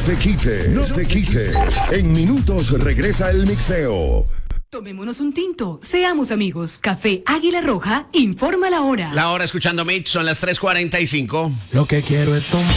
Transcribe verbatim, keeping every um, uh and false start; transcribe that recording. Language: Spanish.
te quites, no te quites. En minutos regresa el mixeo. Tomémonos un tinto, seamos amigos. Café Águila Roja informa la hora. La hora escuchando Mix son las tres cuarenta y cinco. Lo que quiero es tomar.